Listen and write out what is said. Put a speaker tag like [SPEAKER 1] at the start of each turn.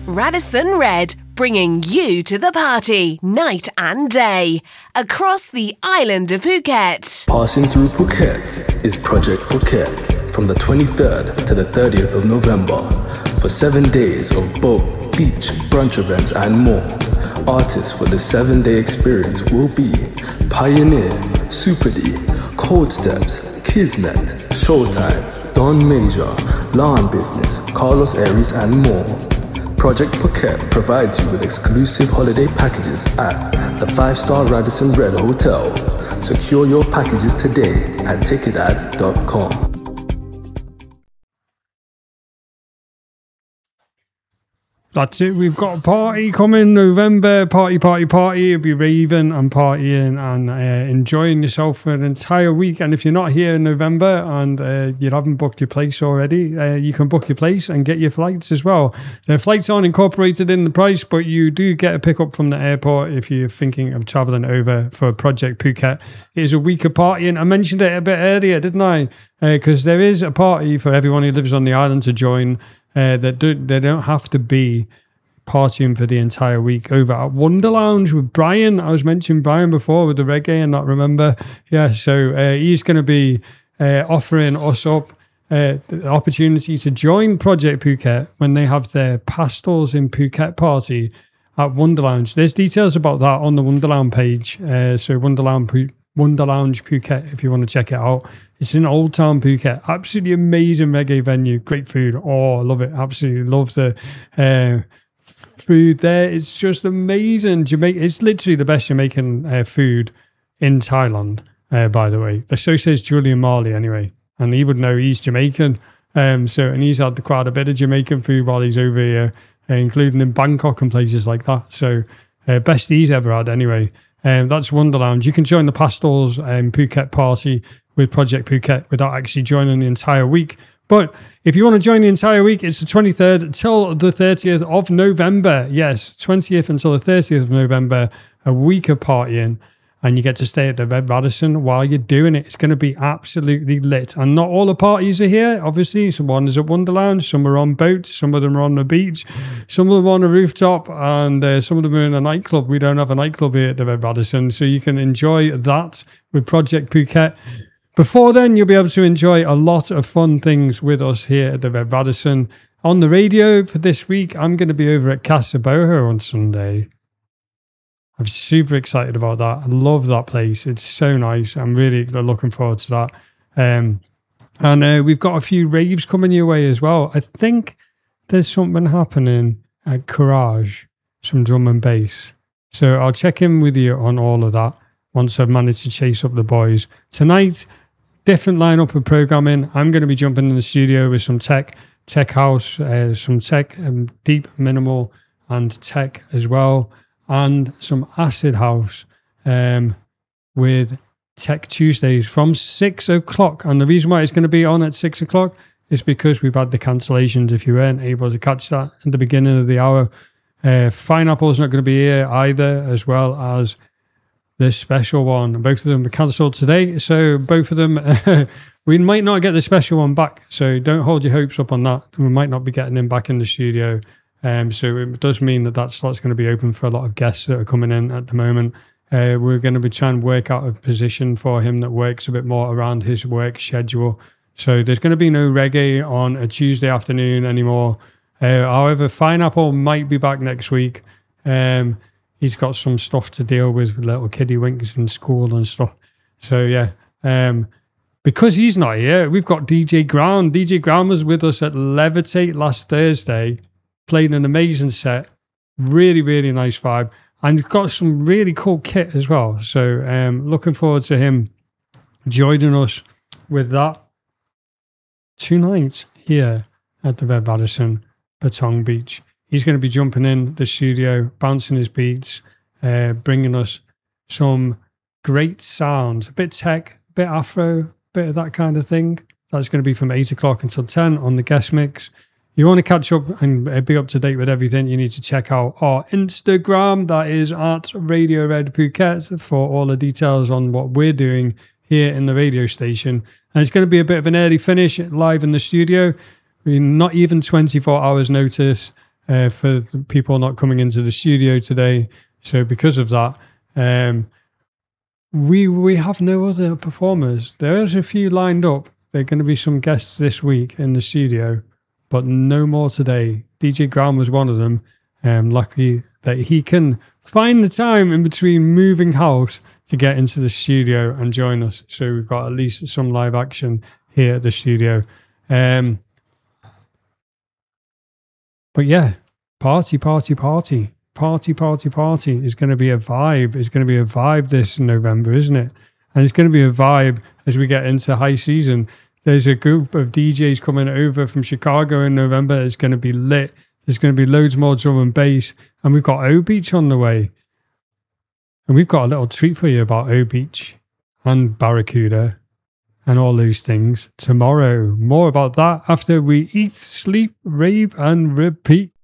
[SPEAKER 1] Radisson Red, bringing you to the party night and day across the island of Phuket.
[SPEAKER 2] Passing through Phuket is Project Phuket from the 23rd to the 30th of November for 7 days of boat, beach, brunch events and more. Artists for the 7-day experience will be Pioneer, Super D, Cold Steps, Kismet, Showtime, Don Major, Lawn Business, Carlos Aries and more. Project Phuket provides you with exclusive holiday packages at the 5-star Radisson Red Hotel. Secure your packages today at ticketad.com.
[SPEAKER 3] That's it. We've got a party coming November. Party. You'll be raving and partying and enjoying yourself for an entire week. And if you're not here in November and you haven't booked your place already, you can book your place and get your flights as well. The flights aren't incorporated in the price, but you do get a pickup from the airport if you're thinking of traveling over for Project Phuket. It is a week of partying. I mentioned it a bit earlier, didn't I? Because there is a party for everyone who lives on the island to join. They don't have to be partying for the entire week over at Wonder Lounge with Brian. I was mentioning Brian before with the reggae and not remember. Yeah, so he's going to be offering us up the opportunity to join Project Phuket when they have their Pastels in Phuket party at Wonder Lounge. There's details about that on the Wonder Lounge page. So Wonder Lounge Phuket, if you want to check it out. It's in Old Town Phuket. Absolutely amazing reggae venue. Great food. Oh, I love it. Absolutely love the food there. It's just amazing. It's literally the best Jamaican food in Thailand, by the way. So says Julian Marley anyway. And he would know he's Jamaican. And he's had quite a bit of Jamaican food while he's over here, including in Bangkok and places like that. So best he's ever had anyway. That's Wonder Lounge. You can join the Pastels Phuket party with Project Phuket without actually joining the entire week. But if you want to join the entire week, it's the 23rd till the 30th of November. Yes, 20th until the 30th of November, a week of partying. And you get to stay at the Red Radisson while you're doing it. It's going to be absolutely lit. And not all the parties are here, obviously. Some is at Wonder Lounge, some are on boats, some of them are on the beach, some of them are on a rooftop, and some of them are in a nightclub. We don't have a nightclub here at the Red Radisson, so you can enjoy that with Project Phuket. Before then, you'll be able to enjoy a lot of fun things with us here at the Red Radisson. On the radio for this week, I'm going to be over at Casa Boho on Sunday. I'm super excited about that. I love that place. It's so nice. I'm really looking forward to that. And we've got a few raves coming your way as well. I think there's something happening at Courage, some drum and bass. So I'll check in with you on all of that once I've managed to chase up the boys. Tonight, different lineup of programming. I'm going to be jumping in the studio with some tech house, some tech, deep, minimal, and tech as well. And some acid house with Tech Tuesdays from 6 o'clock. And the reason why it's going to be on at 6 o'clock is because we've had the cancellations. If you weren't able to catch that at the beginning of the hour, Pineapple's not going to be here either, as well as the special one. Both of them were cancelled today. So both of them, we might not get the special one back. So don't hold your hopes up on that. We might not be getting him back in the studio. So it does mean that slot's going to be open for a lot of guests that are coming in at the moment. We're going to be trying to work out a position for him that works a bit more around his work schedule. So there's going to be no reggae on a Tuesday afternoon anymore. However, Pineapple might be back next week. He's got some stuff to deal with little kiddie winks in school and stuff. So yeah, because he's not here, we've got DJ Ground. DJ Ground was with us at Levitate last Thursday. Played an amazing set, really, really nice vibe, and got some really cool kit as well. So looking forward to him joining us with that tonight here at the Red Radisson, Patong Beach. He's going to be jumping in the studio, bouncing his beats, bringing us some great sounds, a bit tech, a bit afro, a bit of that kind of thing. That's going to be from 8 o'clock until 10 on the guest mix. You want to catch up and be up to date with everything, you need to check out our Instagram. That is at Radio Red Phuket for all the details on what we're doing here in the radio station. And it's going to be a bit of an early finish live in the studio. We're not even 24 hours notice. for the people not coming into the studio today. So because of that, we have no other performers. There's a few lined up. There are going to be some guests this week in the studio, but no more today. DJ Ground was one of them. Lucky that he can find the time in between moving house to get into the studio and join us. So we've got at least some live action here at the studio. But yeah, party is going to be a vibe. It's going to be a vibe this November, isn't it? And it's going to be a vibe as we get into high season. There's a group of DJs coming over from Chicago in November. It's going to be lit. There's going to be loads more drum and bass. And we've got O Beach on the way. And we've got a little treat for you about O Beach and Barracuda and all those things tomorrow. More about that after we eat, sleep, rave, and repeat.